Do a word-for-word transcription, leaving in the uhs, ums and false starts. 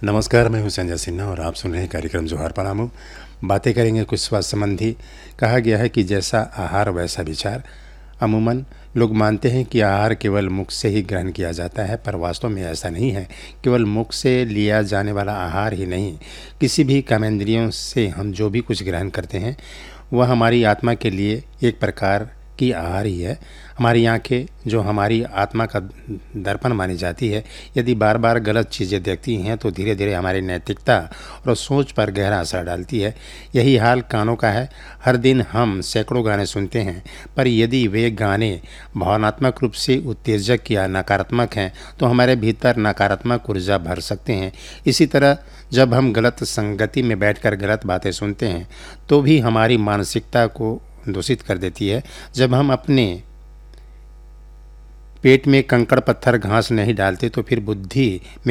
नमस्कार, मैं हूं संजय सिन्हा और आप सुन रहे हैं कार्यक्रम जोहार पलामू। बातें करेंगे कुछ स्वास्थ्य संबंधी। कहा गया है कि जैसा आहार वैसा विचार। अमूमन लोग मानते हैं कि आहार केवल मुख से ही ग्रहण किया जाता है, पर वास्तव में ऐसा नहीं है। केवल मुख से लिया जाने वाला आहार ही नहीं, किसी भी कर्मेंद्रियों से हम जो भी कुछ ग्रहण करते हैं वह हमारी आत्मा के लिए एक प्रकार की आहार ही है। हमारी आंखें, जो हमारी आत्मा का दर्पण मानी जाती है, यदि बार बार गलत चीज़ें देखती हैं तो धीरे धीरे हमारी नैतिकता और सोच पर गहरा असर डालती है। यही हाल कानों का है। हर दिन हम सैकड़ों गाने सुनते हैं, पर यदि वे गाने भावनात्मक रूप से उत्तेजक या नकारात्मक हैं तो हमारे भीतर नकारात्मक ऊर्जा भर सकते हैं। इसी तरह जब हम गलत संगति में बैठकर गलत बातें सुनते हैं तो भी हमारी मानसिकता को दूषित कर देती है। जब हम अपने पेट में कंकड़ पत्थर घास नहीं डालते तो फिर बुद्धि